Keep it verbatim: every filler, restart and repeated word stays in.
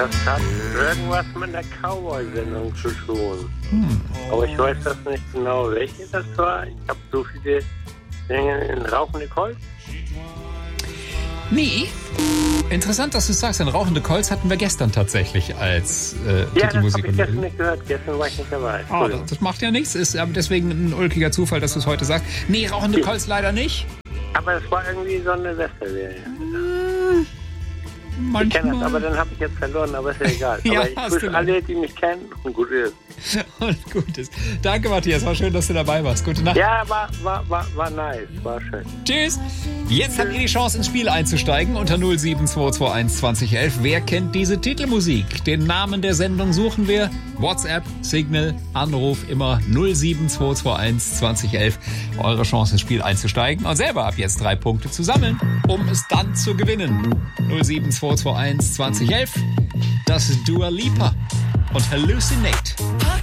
Das hat irgendwas mit einer Cowboy-Sendung zu tun. Hm. Aber ich weiß das nicht genau, welche das war. Ich habe so viele Dinge in Rauchende Kolz. Nee. Interessant, dass du sagst, ein Rauchende Kolz hatten wir gestern tatsächlich als äh, ja, Titelmusik. Ja, das habe ich gestern nicht gehört. Gestern war ich nicht dabei. Oh, das, das macht ja nichts. Ist aber deswegen ein ulkiger Zufall, dass du es heute sagst. Nee, Rauchende ja. Kolz leider nicht. Aber es war irgendwie so eine Westerserie. Hm. Manchmal. Ich kenne das, aber dann habe ich jetzt verloren, aber ist ja egal. ja, aber ich grüße alle, die mich kennen und gut ist. Und gut ist. Danke, Matthias. War schön, dass du dabei warst. Gute Nacht. Ja, war, war, war, war nice. War schön. Tschüss. Jetzt habt ihr die Chance, ins Spiel einzusteigen unter null sieben zwei zwei eins zwanzig elf. Wer kennt diese Titelmusik? Den Namen der Sendung suchen wir. WhatsApp, Signal, Anruf immer null sieben zwei zwei eins zwanzig elf. Eure Chance, ins Spiel einzusteigen und selber ab jetzt drei Punkte zu sammeln, um es dann zu gewinnen. null sieben zwei zwei eins zwanzig elf. Das ist Dua Lipa und Hallucinate.